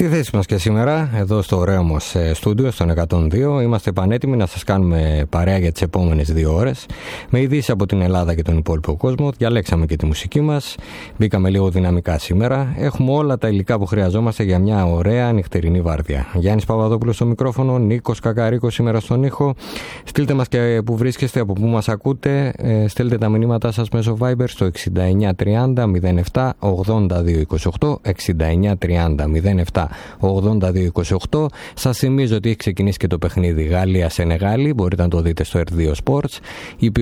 Στη θέση μας και σήμερα, εδώ στο ωραίο μας στούντιο, στον 102, είμαστε πανέτοιμοι να σας κάνουμε παρέα για τις επόμενες 2 ώρες. Με ειδήσεις από την Ελλάδα και τον υπόλοιπο κόσμο, διαλέξαμε και τη μουσική μας, μπήκαμε λίγο δυναμικά σήμερα. Έχουμε όλα τα υλικά που χρειαζόμαστε για μια ωραία νυχτερινή βάρδια. Γιάννης Παπαδόπουλος στο μικρόφωνο, Νίκος Κακαρίκος σήμερα στον ήχο. Στείλτε μας και που βρίσκεστε, από που μας ακούτε, στείλτε τα μηνύματά σας μέσω Viber στο 6930 07 82 28, 6930 07 82-28. Σας θυμίζω ότι έχει ξεκινήσει και το παιχνίδι Γαλλία-Σενεγάλη. Μπορείτε να το δείτε στο R2 Sports.